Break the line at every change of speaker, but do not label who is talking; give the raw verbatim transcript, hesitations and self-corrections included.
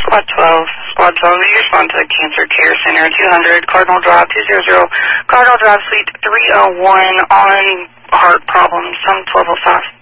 Squad twelve. Squad twelve, we respond to the Cancer Care Center, two hundred, Cardinal Drive, two hundred, Cardinal Drive, Suite three oh one, on heart problems, some twelve oh five.